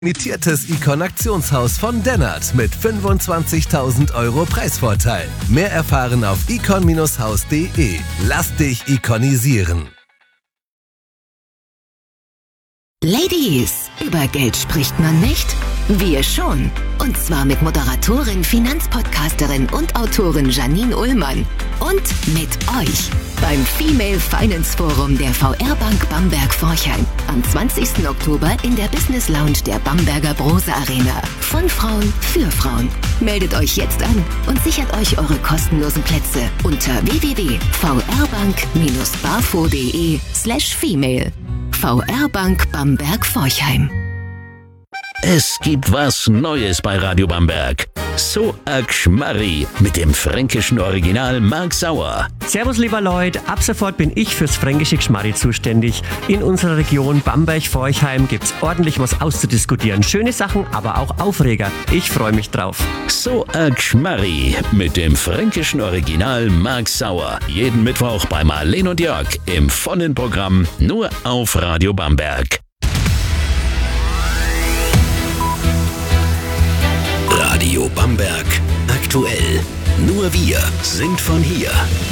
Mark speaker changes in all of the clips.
Speaker 1: Limitiertes Icon-Aktionshaus von Dennert mit 25.000 € Preisvorteil. Mehr erfahren auf icon-haus.de. Lass dich ikonisieren.
Speaker 2: Ladies, über Geld spricht man nicht? Wir schon. Und zwar mit Moderatorin, Finanzpodcasterin und Autorin Janine Ullmann. Und mit euch beim Female Finance Forum der VR Bank Bamberg-Forchheim am 20. Oktober in der Business Lounge der Bamberger Brose Arena. Von Frauen für Frauen. Meldet euch jetzt an und sichert euch eure kostenlosen Plätze unter www.vrbank-bafo.de/female. VR Bank Bamberg-Forchheim.
Speaker 3: Es gibt was Neues bei Radio Bamberg. So a Gschmarri mit dem fränkischen Original Marc Sauer.
Speaker 4: Servus lieber Leute, ab sofort bin ich fürs fränkische Gschmarri zuständig. In unserer Region Bamberg-Forchheim gibt's ordentlich was auszudiskutieren. Schöne Sachen, aber auch Aufreger. Ich freue mich drauf.
Speaker 3: So a Gschmarri mit dem fränkischen Original Marc Sauer. Jeden Mittwoch bei Marlene und Jörg im vollen Programm nur auf Radio Bamberg. Radio Bamberg aktuell. Nur wir sind von hier.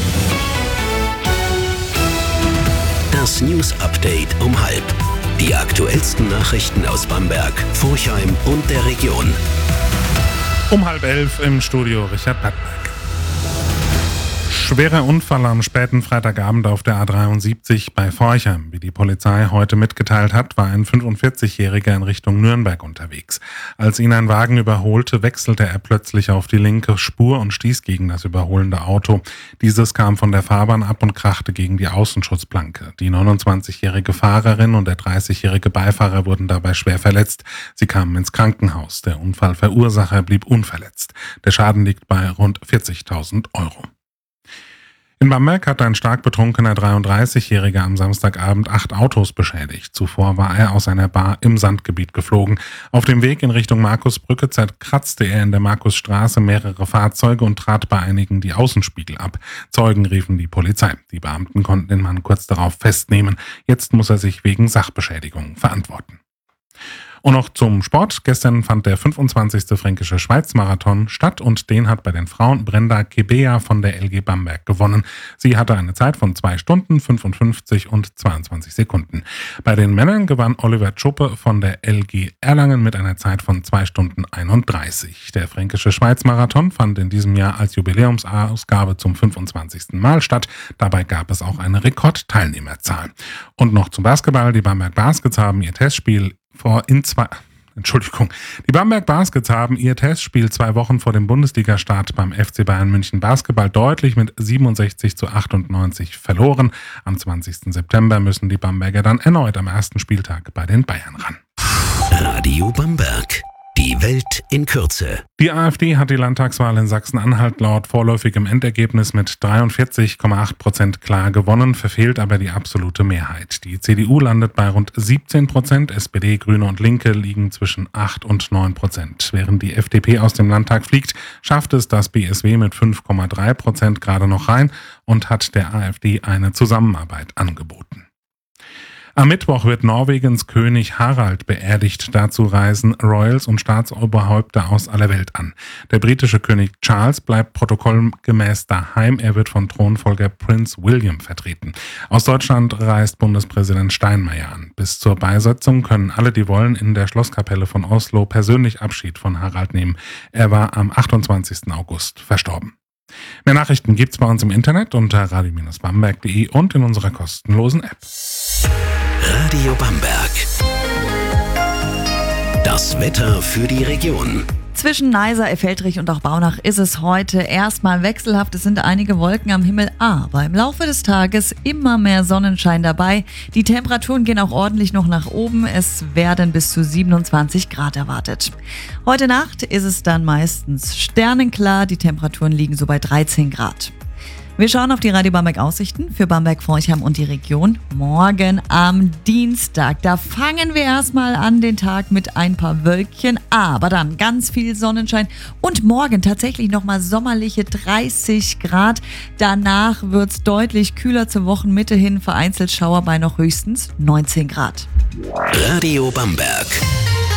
Speaker 3: Das News Update um 12:30. Die aktuellsten Nachrichten aus Bamberg, Forchheim und der Region.
Speaker 5: Um 10:30 im Studio Richard Pattberg. Schwerer Unfall am späten Freitagabend auf der A73 bei Forchheim. Wie die Polizei heute mitgeteilt hat, war ein 45-Jähriger in Richtung Nürnberg unterwegs. Als ihn ein Wagen überholte, wechselte er plötzlich auf die linke Spur und stieß gegen das überholende Auto. Dieses kam von der Fahrbahn ab und krachte gegen die Außenschutzplanke. Die 29-jährige Fahrerin und der 30-jährige Beifahrer wurden dabei schwer verletzt. Sie kamen ins Krankenhaus. Der Unfallverursacher blieb unverletzt. Der Schaden liegt bei rund 40.000 €. In Bamberg hat ein stark betrunkener 33-Jähriger am Samstagabend 8 Autos beschädigt. Zuvor war er aus einer Bar im Sandgebiet geflogen. Auf dem Weg in Richtung Markusbrücke zerkratzte er in der Markusstraße mehrere Fahrzeuge und trat bei einigen die Außenspiegel ab. Zeugen riefen die Polizei. Die Beamten konnten den Mann kurz darauf festnehmen. Jetzt muss er sich wegen Sachbeschädigung verantworten. Und noch zum Sport. Gestern fand der 25. Fränkische Schweiz-Marathon statt und den hat bei den Frauen Brenda Kebea von der LG Bamberg gewonnen. Sie hatte eine Zeit von 2 Stunden, 55 und 22 Sekunden. Bei den Männern gewann Oliver Tschuppe von der LG Erlangen mit einer Zeit von 2 Stunden 31. Der Fränkische Schweiz-Marathon fand in diesem Jahr als Jubiläumsausgabe zum 25. Mal statt. Dabei gab es auch eine Rekordteilnehmerzahl. Und noch zum Basketball. Die Bamberg Baskets haben ihr Testspiel Die Bamberg Baskets haben ihr Testspiel 2 Wochen vor dem Bundesliga-Start beim FC Bayern München Basketball deutlich mit 67:98 verloren. Am 20. September müssen die Bamberger dann erneut am ersten Spieltag bei den Bayern ran.
Speaker 3: Radio Bamberg. Die Welt in Kürze.
Speaker 5: Die AfD hat die Landtagswahl in Sachsen-Anhalt laut vorläufigem Endergebnis mit 43,8% klar gewonnen, verfehlt aber die absolute Mehrheit. Die CDU landet bei rund 17%, SPD, Grüne und Linke liegen zwischen 8 und 9%. Während die FDP aus dem Landtag fliegt, schafft es das BSW mit 5,3% gerade noch rein und hat der AfD eine Zusammenarbeit angeboten. Am Mittwoch wird Norwegens König Harald beerdigt. Dazu reisen Royals und Staatsoberhäupter aus aller Welt an. Der britische König Charles bleibt protokollgemäß daheim. Er wird von Thronfolger Prinz William vertreten. Aus Deutschland reist Bundespräsident Steinmeier an. Bis zur Beisetzung können alle, die wollen, in der Schlosskapelle von Oslo persönlich Abschied von Harald nehmen. Er war am 28. August verstorben. Mehr Nachrichten gibt's bei uns im Internet unter radio-bamberg.de und in unserer kostenlosen App.
Speaker 3: Radio Bamberg. Das Wetter für die Region.
Speaker 6: Zwischen Neisa, Effeltrich und auch Baunach ist es heute erstmal wechselhaft. Es sind einige Wolken am Himmel, aber im Laufe des Tages immer mehr Sonnenschein dabei. Die Temperaturen gehen auch ordentlich noch nach oben. Es werden bis zu 27 Grad erwartet. Heute Nacht ist es dann meistens sternenklar. Die Temperaturen liegen so bei 13 Grad. Wir schauen auf die Radio Bamberg Aussichten für Bamberg, Forchheim und die Region. Morgen am Dienstag, da fangen wir erstmal an den Tag mit ein paar Wölkchen, aber dann ganz viel Sonnenschein und morgen tatsächlich nochmal sommerliche 30 Grad. Danach wird es deutlich kühler zur Wochenmitte hin, vereinzelt Schauer bei noch höchstens 19 Grad.
Speaker 3: Radio Bamberg.